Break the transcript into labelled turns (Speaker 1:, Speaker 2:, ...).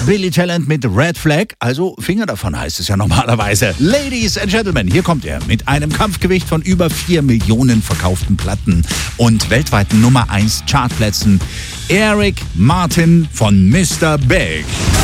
Speaker 1: Billy Talent mit Red Flag, also Finger davon heißt es ja normalerweise. Ladies and Gentlemen, hier kommt er mit einem Kampfgewicht von über 4 Millionen verkauften Platten und weltweiten Nummer 1 Chartplätzen. Eric Martin von Mr. Big.